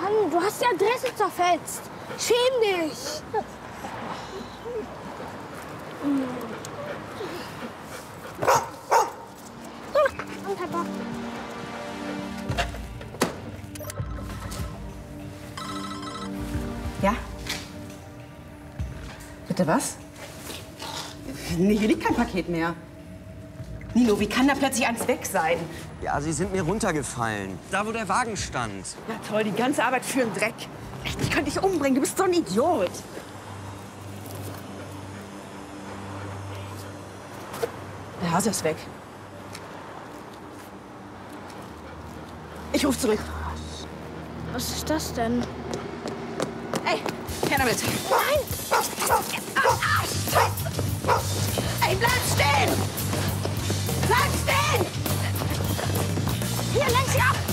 Mann, du hast die Adresse zerfetzt. Schäm dich. Und Papa. Ja? Bitte was? Nee, hier liegt kein Paket mehr. Nino, wie kann da plötzlich eins weg sein? Ja, sie sind mir runtergefallen. Da, wo der Wagen stand. Ja toll, die ganze Arbeit für den Dreck. Echt, ich könnte dich umbringen, du bist so ein Idiot. Der Hase ist weg. Ich ruf zurück. Was ist das denn? Ey, her damit. Nein! Ey, bleib stehen! Bleib stehen! Hier, lenk sie ab!